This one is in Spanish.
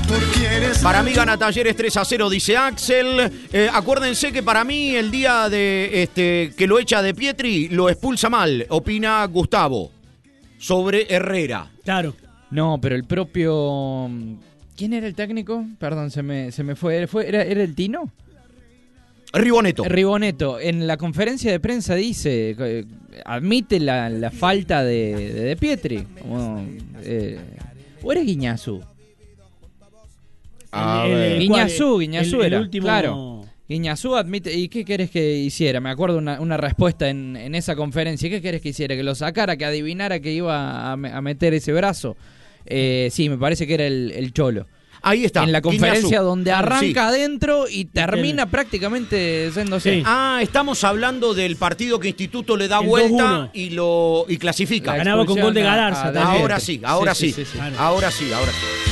Para mí gana Talleres 3-0, dice Axel. Acuérdense que para mí el día de que lo echa De Pietri lo expulsa mal, opina Gustavo, sobre Herrera. Claro. No, pero el propio... ¿Quién era el técnico? Perdón, se me fue. ¿Era el Tino? Riboneto. Riboneto, en la conferencia de prensa dice, admite la falta de Pietri. ¿O era Guiñazú? Guiñazú era, último... claro. Guiñazú admite, ¿y qué querés que hiciera? Me acuerdo una respuesta en esa conferencia. ¿Qué querés que hiciera? ¿Que lo sacara? ¿Que adivinara que iba a meter ese brazo? Sí, me parece que era el Cholo. Ahí está. En la conferencia Guiñazú, donde arranca adentro y termina prácticamente yéndose. Sí. Estamos hablando del partido que Instituto le da el vuelta y clasifica. Ganaba con gol de Galarza. Ahora sí. Sí. Ahora sí.